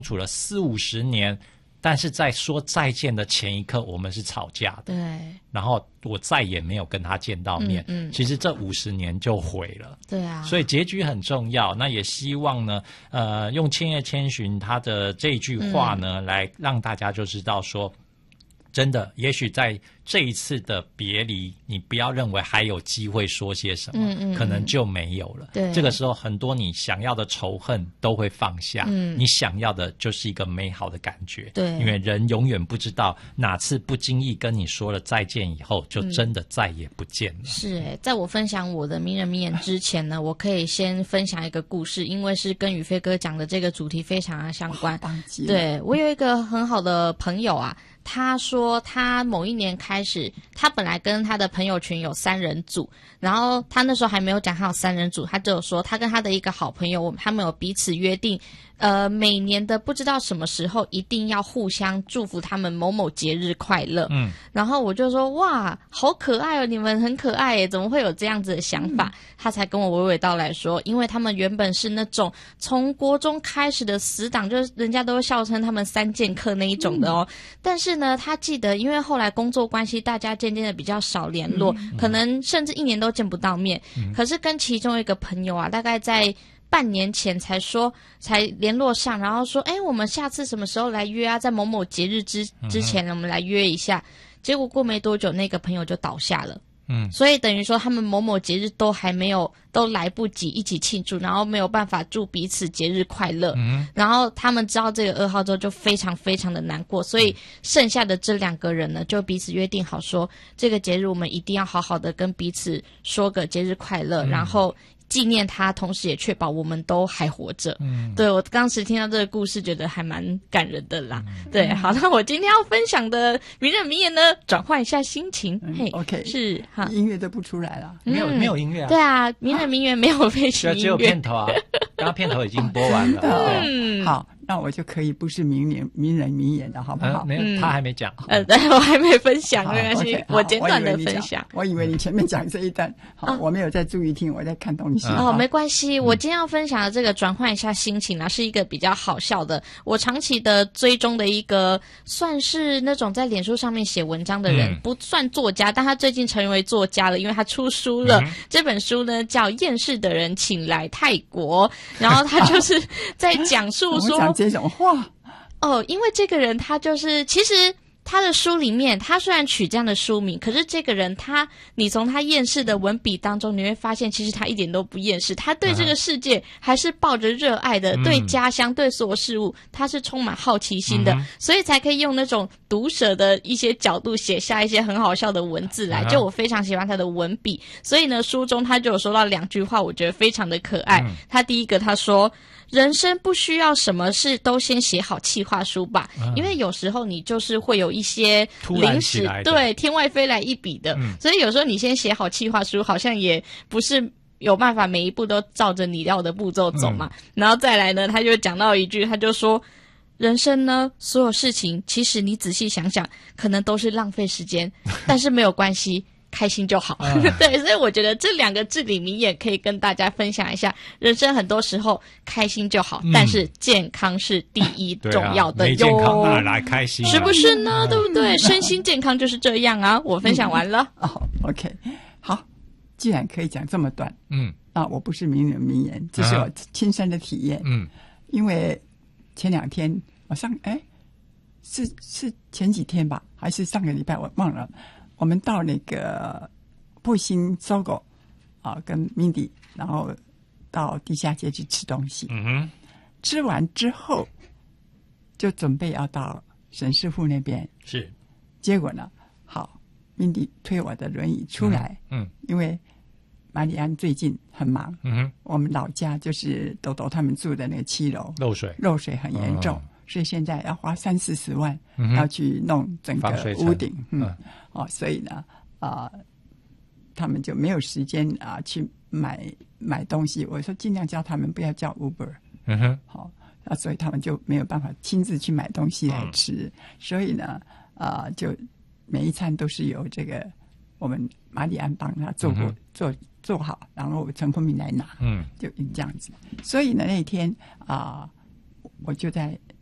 处了40-50年，但是在说再见的前一刻，我们是吵架的。 对， 然后我再也没有跟他见到面。其实这50年就毁了。 对啊， 所以结局很重要。那也希望呢，用千叶千寻他的这句话呢，来让大家就知道说，真的，也许在这一次的别离，你不要认为还有机会说些什么，可能就没有了。 对， 这个时候很多你想要的仇恨都会放下，你想要的就是一个美好的感觉。 对， 因为人永远不知道哪次不经意跟你说了再见以后，就真的再也不见了。 是在我分享我的名人名言之前呢，我可以先分享一个故事，因为是跟宇飞哥讲的这个主题非常的相关。对，我有一个很好的朋友啊，他说他某一年开始，他本来跟他的朋友群有3人组，然后他那时候还没有讲他有3人组，他只有说他跟他的一个好朋友，他们有彼此约定，每年的不知道什么时候一定要互相祝福他们某某节日快乐。然后我就说哇，好可爱哦，你们很可爱耶，怎么会有这样子的想法？他才跟我娓娓道来说，因为他们原本是那种从国中开始的死党，就是人家都会笑称他们3剑客那一种的哦。但是呢，他记得，因为后来工作关系，大家渐渐的比较少联络，可能甚至1年都见不到面。可是跟其中一个朋友啊，大概在半年前才联络上，然后说，我们下次什么时候来约啊？在某某节日之前，我们来约一下。结果过没多久，那个朋友就倒下了。所以等于说他们某某节日都来不及一起庆祝，然后没有办法祝彼此节日快乐。然后他们知道这个噩耗之后就非常非常的难过，所以剩下的这2个人呢，就彼此约定好说，这个节日我们一定要好好的跟彼此说个节日快乐，然后纪念他，同时也确保我们都还活着。对，我当时听到这个故事，觉得还蛮感人的啦。对，好，那我今天要分享的名人名言呢，转换一下心情。 OK， 是哈， 音乐都不出来了， 没有音乐啊。 对啊，名人名言没有背景音乐， 只有片头啊。刚刚片头已经播完了。 好，那我就可以不是名人名言了，好不好？ 没有，他还没讲。 对，我还没分享，没关系，我简短的分享。 我以为你前面讲这一段，好，我没有在注意听，我在看东西。 没关系，我今天要分享的这个转换一下心情啊，是一个比较好笑的，我长期的追踪的一个，算是那种在脸书上面写文章的人，不算作家，但他最近成为作家了，因为他出书了。这本书呢叫《厌世的人请来泰国》，然后他就是在讲述说， 我讲这种话因为这个人他就是其实。他的书里面，他虽然取这样的书名，可是这个人你从他厌世的文笔当中，你会发现其实他一点都不厌世，他对这个世界还是抱着热爱的，对家乡，对所有事物，他是充满好奇心的，所以才可以用那种毒舌的一些角度写下一些很好笑的文字来。就我非常喜欢他的文笔，所以呢，书中他就有说到2句话，我觉得非常的可爱。他第一个他说，人生不需要什么事都先写好企划书吧，因为有时候你就是会有一些临时对天外飞来一笔的，所以有时候你先写好企划书，好像也不是有办法每一步都照着你要的步骤走嘛。然后再来呢，他就讲到一句，他就说，人生呢，所有事情其实你仔细想想，可能都是浪费时间，但是没有关系。开心就好。对，所以我觉得这2个至理名言可以跟大家分享一下，人生很多时候开心就好，但是健康是第一重要的哟。 没健康哪来开心是不是呢？对不对？身心健康就是这样啊。我分享完了。 OK， 好，既然可以讲这么短，我不是名人名言，这是我亲身的体验。因为前2天我是前几天吧，还是上个礼拜我忘了。我们到那个布新搜狗跟 Mindy， 然后到地下街去吃东西。吃完之后就准备要到沈师傅那边。 是， 结果呢，好 ，Mindy 推我的轮椅出来。因为马里安最近很忙。我们老家就是豆豆他们住的那个7楼，漏水很严重。所以现在要花30-40万，要去弄整个屋顶。所以呢，他们就没有时间去买东西。我说尽量叫他们不要叫 Uber。好，所以他们就没有办法亲自去买东西来吃。所以呢，就每一餐都是由这个我们马里安帮他做好，然后陈凤鸣来拿。就这样子。所以呢，那天我就在